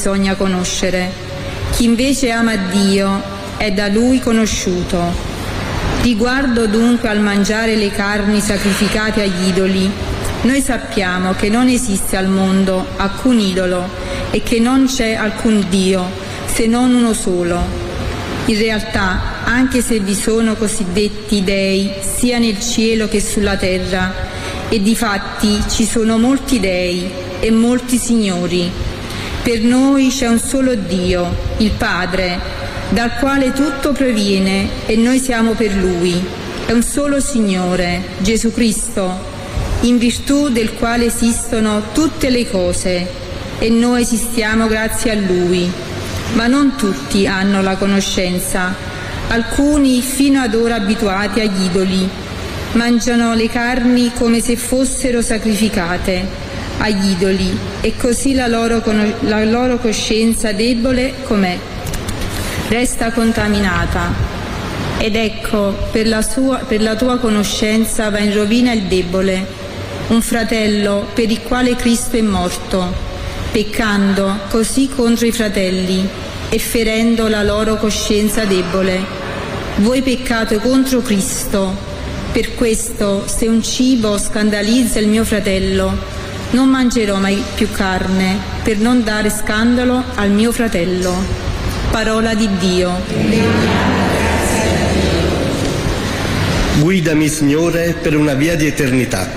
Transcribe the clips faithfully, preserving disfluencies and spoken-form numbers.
bisogna conoscere. Chi invece ama Dio è da Lui conosciuto. Riguardo dunque al mangiare le carni sacrificate agli idoli, noi sappiamo che non esiste al mondo alcun idolo e che non c'è alcun Dio, se non uno solo. In realtà, anche se vi sono cosiddetti dei, sia nel cielo che sulla terra, e difatti ci sono molti dei e molti signori, per noi c'è un solo Dio, il Padre, dal quale tutto proviene e noi siamo per Lui. È un solo Signore, Gesù Cristo, in virtù del quale esistono tutte le cose e noi esistiamo grazie a Lui. Ma non tutti hanno la conoscenza. Alcuni, fino ad ora abituati agli idoli, mangiano le carni come se fossero sacrificate agli idoli e così la loro, la loro coscienza debole com'è resta contaminata. Ed ecco, per la, sua, per la tua conoscenza va in rovina il debole, un fratello per il quale Cristo è morto, peccando così contro i fratelli e ferendo la loro coscienza debole. Voi peccate contro Cristo. Per questo, se un cibo scandalizza il mio fratello, non mangerò mai più carne, per non dare scandalo al mio fratello. Parola di Dio. Guidami, Signore, per una via di eternità.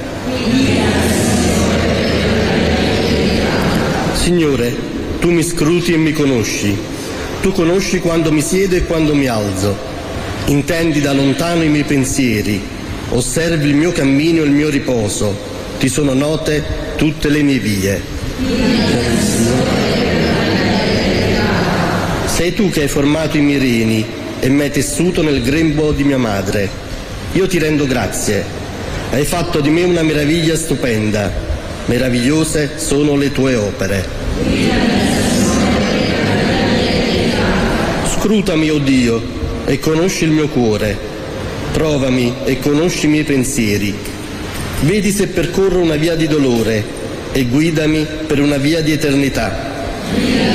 Signore, tu mi scruti e mi conosci. Tu conosci quando mi siedo e quando mi alzo. Intendi da lontano i miei pensieri. Osservi il mio cammino e il mio riposo. Ti sono note tutte le mie vie. Sei tu che hai formato i miei reni e mi hai tessuto nel grembo di mia madre. Io ti rendo grazie. Hai fatto di me una meraviglia stupenda. Meravigliose sono le tue opere. Scrutami, o Dio, e conosci il mio cuore. Provami e conosci i miei pensieri. Vedi se percorro una via di dolore e guidami per una via di eternità.